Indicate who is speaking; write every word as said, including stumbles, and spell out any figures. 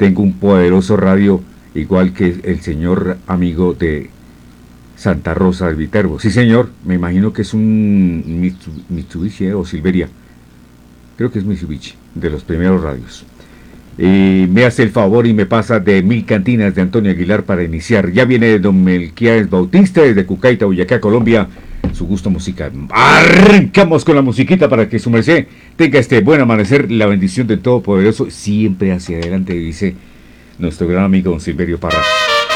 Speaker 1: tengo un poderoso radio, igual que el señor amigo de Santa Rosa del Viterbo. Sí, señor, me imagino que es un Mitsubishi eh, o Silveria. Creo que es Mitsubishi, de los primeros radios. Y me hace el favor y me pasa de Mil Cantinas de Antonio Aguilar para iniciar. Ya viene don Melquiades Bautista desde Cucaita, Boyacá, Colombia. Su gusto musical. Arrancamos con la musiquita para que su merced tenga este buen amanecer. La bendición del Todopoderoso siempre hacia adelante, dice nuestro gran amigo don Silverio Parra.